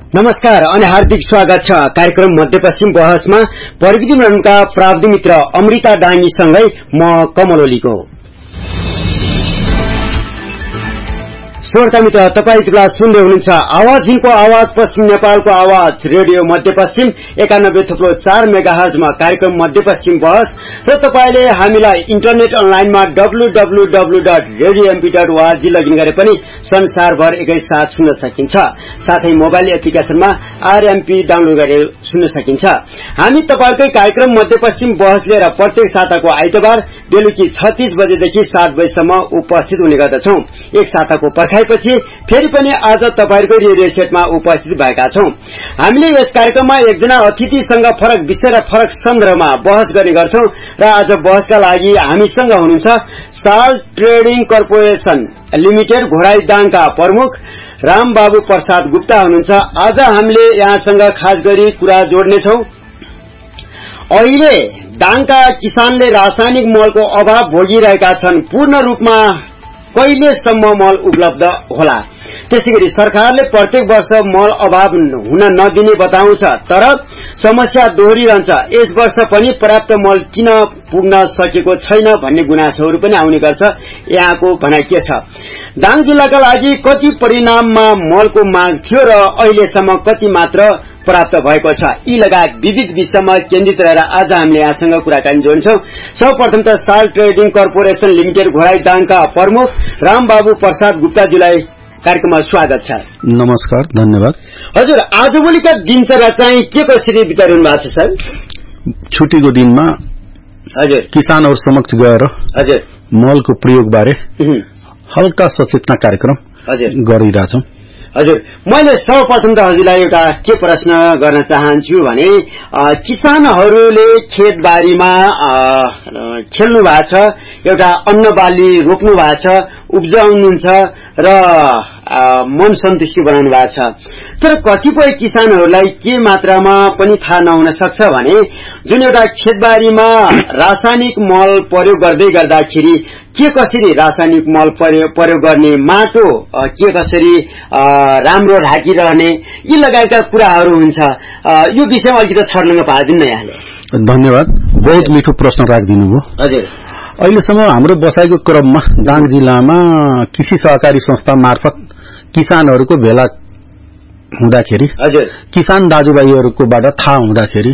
नमस्कार अनि हार्दिक स्वागत छ कार्यक्रम मध्यपश्चिम बहसमा। प्रविधि मित्रका प्राविधिक मित्र अमृता डाङ्गीसँगै म कमल ओलीको। श्रोता मित्र, तपाईँ यति बेला सुन्दै हुनुहुन्छ आवाज हिन्दको आवाज पश्चिम नेपालको आवाज रेडियो मध्यपश्चिम 91.4 मेगाहर्जमा कार्यक्रम मध्यपश्चिम बहस र तपाईले हामीलाई इन्टरनेट अनलाइनमा www.radiomp.org लगइन गरे पनि संसारभर एकैसाथ सुन्न सकिन्छ। साथै मोबाइल एप्लिकेशनमा आरएमपी डाउनलोड गरेर सुन्न सकिन्छ। हामी तपाईकै कार्यक्रम मध्यपश्चिम बहस लिएर प्रत्येक साताको आइतबार बेलुकी 36 बजेदेखि 7 बजेसम्म उपस्थित हुने गर्दछौं। एक साताको पर्खाइपछि फेरि पनि आज तपाईहरुको रेडियो सेटमा उपस्थित भएका छौं। हामीले यस कार्यक्रममा एकजना अतिथिसँग फरक विषय र फरक सन्दर्भमा बहस गर्ने गर्छौं र आज बहसका लागि हामीसँग हुनुहुन्छ साल ट्रेडिङ कर्पोरेसन लिमिटेड घोराइदाङका प्रमुख रामबाबु प्रसाद गुप्ता हुनुहुन्छ। आज हामीले यहाँसँग खास गरी कुरा जोड्नेछौं। अहिले दाङका किसानले रासायनिक मलको अभाव भोगिरहेका छन्। पूर्ण रूपमा कहिलेसम्म मल उपलब्ध होला? त्यसैगरी सरकारले प्रत्येक वर्ष मल अभाव हुन नदिने बताउँछ, तर समस्या दोहोरिरहन्छ। यस वर्ष पनि पर्याप्त मल किन पुग्न सकेको छैन भन्ने गुनासोहरू पनि आउने गर्छ। यहाँको भनाइ के छ? दाङ जिल्लाका लागि कति परिणाममा मलको माग थियो र अहिलेसम्म कति मात्र प्राप्त भएको छ? यी लगायत विविध विषयमा केन्द्रित रहेर आज हामीले यहाँसँग कुराकानी जोड्छौं। सर्वप्रथम त साल ट्रेडिङ कर्पोरेसन लिमिटेड घोराइदाङका प्रमुख रामबाबु प्रसाद गुप्ताजीलाई कार्यक्रममा स्वागत छ। नमस्कार, धन्यवाद। हजुर, आजभोलिका दिनचर्या चाहिँ के कसरी बिताइरहनु भएको छ सर? छुट्टीको दिनमा हजुर किसानहरु समक्ष गएर हजुर मलको प्रयोग बारे हल्का सचेतना कार्यक्रम हजुर गरिरहेछौं। हजुर, मैले सर्वप्रथम त हजुरलाई एउटा के प्रश्न गर्न चाहन्छु भने किसानहरूले खेतबारीमा खेल्नु भएको छ, एउटा अन्नबाली रोप्नु भएको छ, उब्जाउनुहुन्छ र मन सन्तुष्टि बनाउनु भएको छ। तर कतिपय किसानहरूलाई के मात्रामा पनि थाहा नहुन सक्छ भने जुन एउटा खेतबारीमा रासायनिक मल प्रयोग गर्दै गर्दाखेरि के कसरी रासायनिक मल प्रयोग गर्ने, माटो के कसरी राम्रो ढाकिरहने, यी लगायतका कुराहरू हुन्छ। यो विषयमा अलिकति छर्लङ्ग पारिदिनु न यहाँले। धन्यवाद, बहुत मिठो प्रश्न राखिदिनु भयो। हजुर, अहिलेसम्म हाम्रो बसाइको क्रममा दाङ जिल्लामा कृषि सहकारी संस्था मार्फत किसानहरूको भेला हुँदाखेरि हजुर किसान दाजुभाइहरूकोबाट थाहा हुँदाखेरि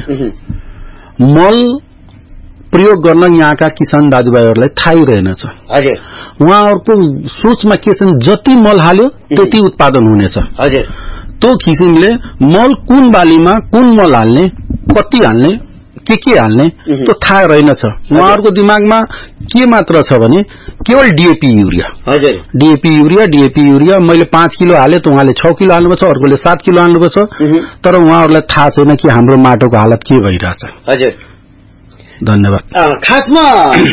मल प्रयोग गर्न यहाँका किसान दाजुभाइहरूलाई थाहै रहेनछ। हजुर, उहाँहरूको सोचमा के छ, जति मल हाल्यो त्यति उत्पादन हुनेछ। हजुर, त्यो किसिमले मल कुन बालीमा कुन मल हाल्ने, कति हाल्ने, के हाल्ने त्यो थाहा रहेनछ। उहाँहरूको दिमागमा के मात्र छ भने केवल डीएपी युरिया। हजुर, डीएपी युरिया मैले 5 किलो हाले त उहाँले 6 किलो हाल्नुपर्छ, अर्कोले 7 किलो हाल्नुपर्छ। तर उहाँहरूलाई थाहा छैन कि हाम्रो माटोको हालत के भइरहेछ। हजुर, धन्यवाद। खासमा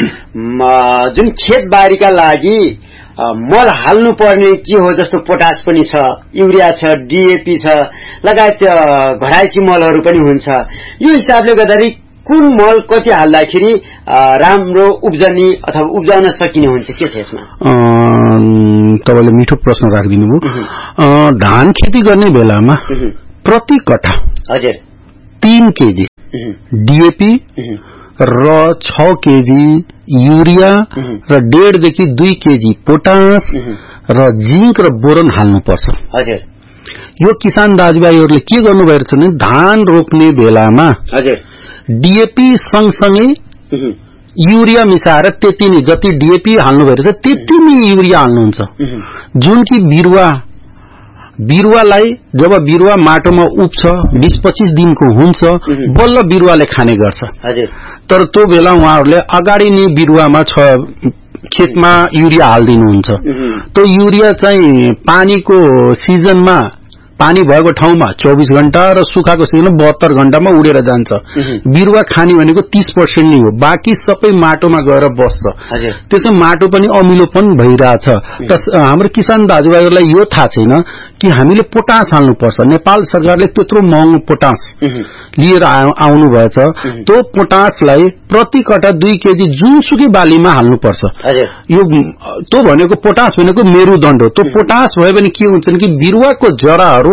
जुन खेतबारीका लागि मल हाल्नु पर्ने के हो, जस्तो पोटास पनि छ, युरिया छ, डीएपी छ, लगायत घराइसी मलहरू पनि हुन्छ। यो हिसाबले गर्दाखेरि कुन मल कति हाल्दाखेरि राम्रो उब्जनी अथवा उब्जाउन सकिने हुन्छ, के छ यसमा? तपाईले मिठो प्रश्न राखिदिनु भयो। धान खेती गर्ने बेलामा प्रति कट्ठा हजुर 3 केजी डीएपी र 6 केजी युरिया र 1.5 देखि 2 केजी पोटास र जिंक र बोरन हाल्नुपर्छ। हजुर, यो किसान दाजुभाइहरूले के गर्नु भएको छ भने धान रोप्ने बेलामा हजुर डीएपी सँगसँगै युरिया मिसाएर त्यति नै, जति डीएपी हाल्नु भएको छ त्यति नै युरिया हाल्नुहुन्छ। जुन कि बिरुवालाई जब बिरुवा माटोमा उब्छ 20-25 दिनको हुन्छ बल्ल बिरुवाले खाने गर्छ। हजुर, तर त्यो बेला उहाँहरूले अगाडि नै बिरुवामा खेतमा युरिया हाल्दिनुहुन्छ। त्यो युरिया चाहिँ पानीको सिजनमा पानी भएको ठाउँमा 24 घण्टा र सुखाको सिजनमा 72 घण्टामा उडेर जान्छ। बिरुवा खाने भनेको 30% नै हो, बाँकी सबै माटोमा गएर बस्छ। त्यसो माटो पनि अमिलो पनि भइरहेछ। हाम्रो किसान दाजुभाइहरूलाई यो थाहा छैन कि हामीले पोटास हाल्नुपर्छ। नेपाल सरकारले त्यत्रो महँगो पोटास लिएर आउनु भएछ। त्यो पोटासलाई प्रति कट्ठा 2 केजी जुनसुकै बालीमा हाल्नुपर्छ। यो त्यो भनेको पोटास भनेको मेरुदण्ड हो। त्यो पोटास भयो भने के हुन्छ कि बिरुवाको जराहरू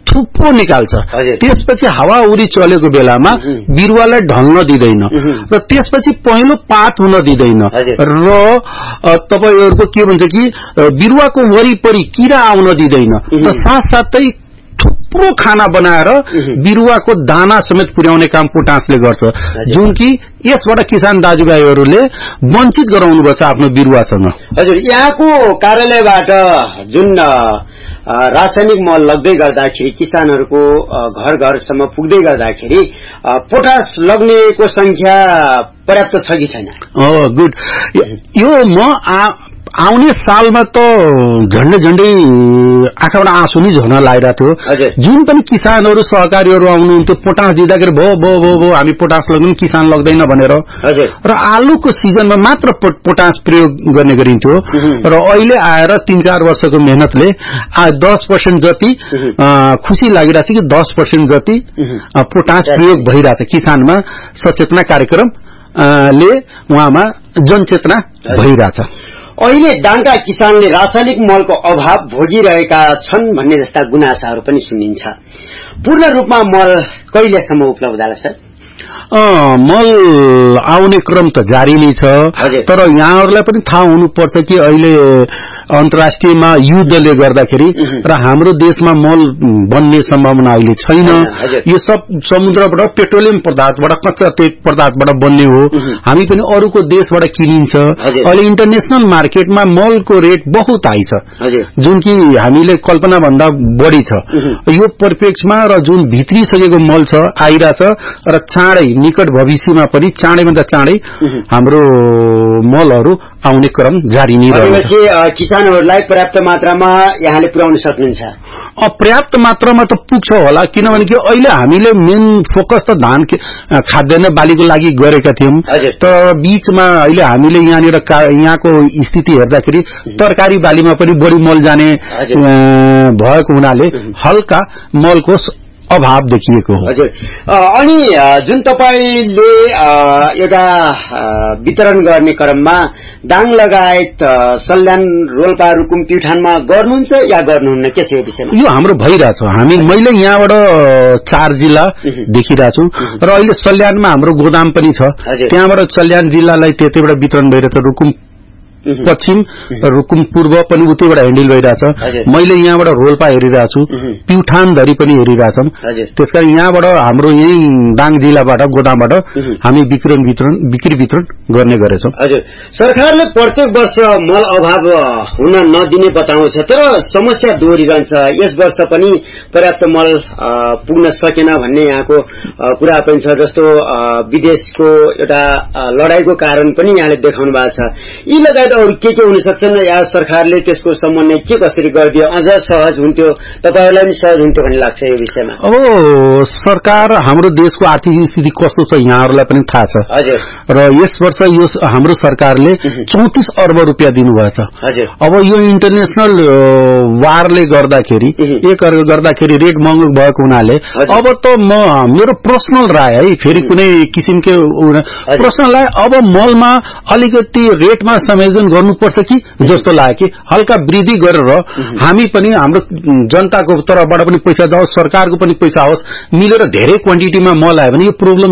थुप्रो निकाल्छ त्यसपछि हावाहुरी चलेको बेलामा बिरुवालाई ढल्न दिदैन र त्यसपछि पहिलो पात हुन दिदैन र तपाईहरुको के भन्छ कि बिरुवाको वरिपरि किरा आउन दिदैन र साथसाथै थुप्रो खाना बनाएर बिरुवाको दाना समेत पुर्याउने काम पोटासले गर्छ जुन कि यसबाट किसान दाजुभाइहरूले वञ्चित गराउनु पर्छ आफ्नो बिरुवासँग हजुर यहाँको कार्यालयबाट जुन रासायनिक मल लग्दै गर्दाखेरि किसानहरूको घर घरसम्म पुग्दै गर्दाखेरि पोटास लग्नेको संख्या पर्याप्त छ कि छैन गुड यो म आउने सालमा त झण्डै आँखाबाट आँसु नै झर्न लागिरहेको थियो जुन पनि किसानहरू सहकारीहरू आउनुहुन्थ्यो पोटास दिँदाखेरि भो हामी पोटास लग्नु किसान लग्दैन भनेर र आलुको सिजनमा मात्र पोटास प्रयोग गर्ने गरिन्थ्यो र अहिले आएर 3-4 वर्षको मेहनतले 10% जति खुसी लागिरहेछ कि 10% जति पोटास प्रयोग भइरहेछ किसानमा सचेतना कार्यक्रम ले उहाँमा जनचेतना भइरहेछ अहिले दाङका किसानले रासायनिक मलको अभाव भोगिरहेका छन् भन्ने जस्ता गुनासाहरू पनि सुनिन्छ पूर्ण रूपमा मल कहिलेसम्म उपलब्ध होला सर मल आउने क्रम त जारी नै छ तर यहाँहरुलाई पनि थाहा हुनुपर्छ कि अहिले अन्तर्राष्ट्रियमा युद्धले गर्दाखेरि र हाम्रो देशमा मल बन्ने सम्भावना अहिले छैन यो सब समुद्रबाट पेट्रोलियम पदार्थबाट कच्चा तेल पदार्थबाट बन्ने हो हामी पनि अरूको देशबाट किनिन्छ अहिले इन्टरनेशनल मार्केटमा मलको रेट बहुत हाई छ जुन कि हामीले कल्पना भन्दा बढी छ यो परिप्रेक्ष्यमा र जुन भित्रिसकेको मल छ आइराछ र चाँडै निकट भविष्यमा पनि चाँडै भन्दा चाँडै हाम्रो मलहरू आउने क्रम जारी नै रहन्छ किसानहरूलाई पर्याप्त मात्रामा यहाँले पुर्याउन सक्नुहुन्छ पर्याप्त मात्रामा त पुग्छ होला किनभने कि अहिले हामीले मेन फोकस त धान खाद्यान्न बालीको लागि गरेका थियौं तर बीचमा अहिले हामीले यहाँको स्थिति हेर्दाखेरि तरकारी बालीमा पनि बढी मल जाने भएको हुनाले हल्का मलको अभाव देखिएको हो हजुर अनि जुन तपाईले एउटा वितरण गर्ने क्रममा दाङ लगायत सल्यान रोल्पा रुकुम प्युठानमा गर्नुहुन्छ या गर्नुहुन्न के छ यो विषयमा यो हाम्रो भइराछ मैले यहाँबाट 4 जिल्ला देखिराछु र अहिले सल्यानमा हाम्रो गोदाम पनि छ त्यहाँबाट सल्यान जिल्लालाई त्यतैबाट वितरण भइरहेछ रुकुम पश्चिम रुकुम पूर्व पनि उतैबाट ह्यान्डल भइरहेछ मैले यहाँबाट रोल्पा हेरिरहेछु प्युठान धरी पनि हेरिरहेछौं त्यसकारण यहाँबाट हाम्रो यही दाङ जिल्लाबाट गोदामबाट हामी बिक्री वितरण गर्ने गरेछौं हजुर सरकारले प्रत्येक वर्ष मल अभाव हुन नदिने बताउँछ तर समस्या दोहोरिरहन्छ यस वर्ष पनि पर्याप्त मल पुग्न सकेन भन्ने यहाँको कुरा पनि छ जस्तो विदेशको एउटा लडाईको कारण पनि यहाँले देखाउनु भएको छ यी लगायत अरु के हुन सक्छन् या सरकारले त्यसको समन्वय के कसरी गरिदियो अझ सहज हुन्थ्यो तपाईहरुलाई पनि सहज हुन्थ्यो भन्ने लाग्छ यो विषयमा अब सरकार हाम्रो देशको आर्थिक स्थिति कस्तो छ यहाँहरुलाई पनि थाहा छ हजुर र यस वर्ष यो हाम्रो सरकारले 34 अर्ब रुपैयाँ दिनुभएको छ हजुर अब यो इन्टरनेशनल वारले गर्दाखेरि गर्दाखेरि रेट महँगो भएको हुनाले अब त मेरो पर्सनल राय है फेरि कुनै किसिमको पर्सनल राय अब मलमा अलिकति रेटमा संयोजन गर्नुपर्छ कि जस्तो लाग्यो कि हल्का वृद्धि गरेर हामी पनि हाम्रो जनताको तर्फबाट पनि पैसा जाओस् सरकारको पनि पैसा आओस् मिलेर धेरै क्वान्टिटीमा मल आयो भने यो प्रब्लम